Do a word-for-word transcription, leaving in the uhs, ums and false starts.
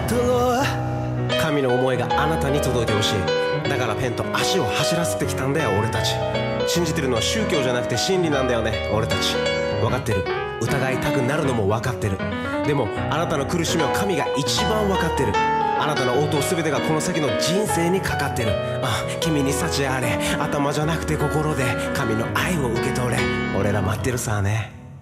と神の思いがあなたに届いてほしい。だからペンと足を走らせてきたんだよ俺たち。信じてるのは宗教じゃなくて真理なんだよね俺たち。分かってる、疑いたくなるのも分かってる。でもあなたの苦しみを神が一番分かってる。あなたの応答すべてがこの先の人生にかかってる。あ、君に幸あれ、頭じゃなくて心で神の愛を受け取れ。俺ら待ってるさね。